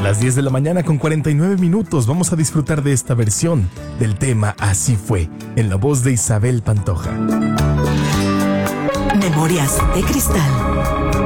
Las 10 de la mañana con 49 minutos. Vamos a disfrutar de esta versión del tema Así fue, en la voz de Isabel Pantoja. Memorias de Cristal.